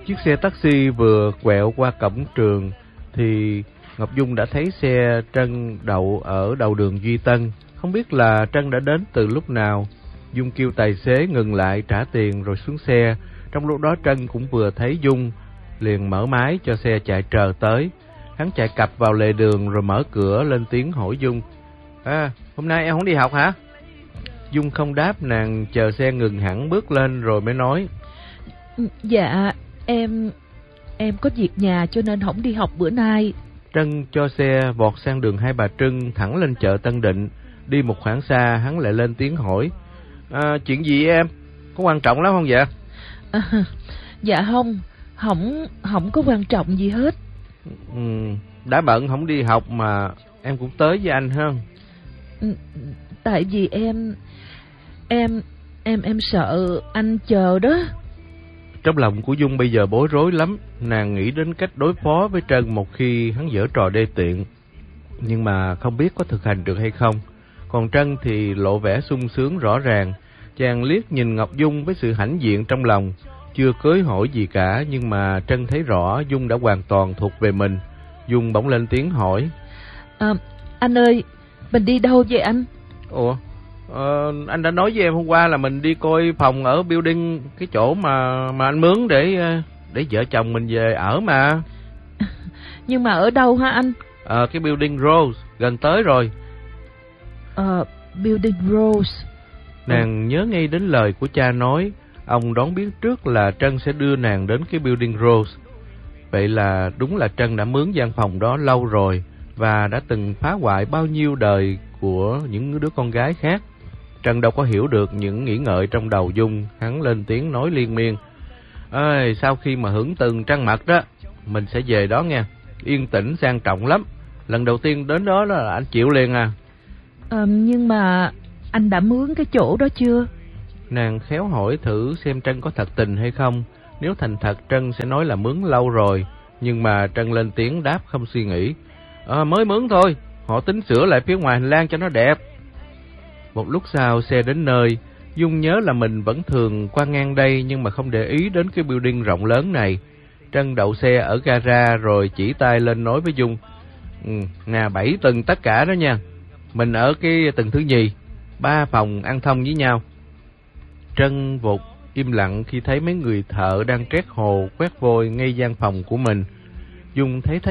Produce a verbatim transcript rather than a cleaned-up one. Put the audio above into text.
Chiếc xe taxi vừa quẹo qua cổng trường thì Ngọc Dung đã thấy xe Trân đậu ở đầu đường Duy Tân. Không biết là Trân đã đến từ lúc nào. Dung kêu tài xế ngừng lại trả tiền rồi xuống xe. Trong lúc đó Trân cũng vừa thấy Dung, liền mở máy cho xe chạy trờ tới. Hắn chạy cặp vào lề đường rồi mở cửa lên tiếng hỏi Dung: À, hôm nay em không đi học hả? Dung không đáp, nàng chờ xe ngừng hẳn bước lên rồi mới nói: Dạ, em... em có việc nhà cho nên không đi học bữa nay. Trân cho xe vọt sang đường Hai Bà Trưng thẳng lên chợ Tân Định. Đi một khoảng xa hắn lại lên tiếng hỏi: à, chuyện gì em? Có quan trọng lắm không vậy? À, dạ không, không, không có quan trọng gì hết. Ừ, đã bận không đi học mà em cũng tới với anh hơn. Tại vì em... Em... Em em sợ anh chờ đó. Trong lòng của Dung bây giờ bối rối lắm. Nàng nghĩ đến cách đối phó với Trân một khi hắn giở trò đê tiện, nhưng mà không biết có thực hành được hay không. Còn Trân thì lộ vẻ sung sướng rõ ràng. Chàng liếc nhìn Ngọc Dung với sự hãnh diện trong lòng. Chưa cưới hỏi gì cả, nhưng mà Trân thấy rõ Dung đã hoàn toàn thuộc về mình. Dung bỗng lên tiếng hỏi: à, Anh ơi, mình đi đâu vậy anh? Ủa, ờ, anh đã nói với em hôm qua là mình đi coi phòng ở building, cái chỗ mà mà anh mướn để để vợ chồng mình về ở mà. Nhưng mà ở đâu hả anh? Ờ, cái building Rose, gần tới rồi. Ờ, building Rose. Nàng ừ. nhớ ngay đến lời của cha nói. Ông đoán biết trước là Trân sẽ đưa nàng đến cái building Rose. Vậy là đúng là Trân đã mướn gian phòng đó lâu rồi và đã từng phá hoại bao nhiêu đời của những đứa con gái khác. Trân đâu có hiểu được những nghĩ ngợi trong đầu Dung. Hắn lên tiếng nói liên miên: Ê, sau khi mà hưởng từng trăng mật đó, mình sẽ về đó nghe. Yên tĩnh sang trọng lắm. Lần đầu tiên đến đó là anh chịu liền à. à Nhưng mà anh đã mướn cái chỗ đó chưa? Nàng khéo hỏi thử xem Trân có thật tình hay không. Nếu thành thật, Trân sẽ nói là mướn lâu rồi. Nhưng mà Trân lên tiếng đáp không suy nghĩ: à, mới mướn thôi, họ tính sửa lại phía ngoài hành lang cho nó đẹp. Một lúc sau xe đến nơi. Dung nhớ là mình vẫn thường qua ngang đây, nhưng mà không để ý đến cái building rộng lớn này. Trân đậu xe ở gara rồi chỉ tay lên nói với Dung: ừ, nhà bảy tầng tất cả đó nha. Mình ở cái tầng thứ nhì, ba phòng ăn thông với nhau. Trân vụt im lặng khi thấy mấy người thợ đang trét hồ quét vôi ngay gian phòng của mình. Dung thấy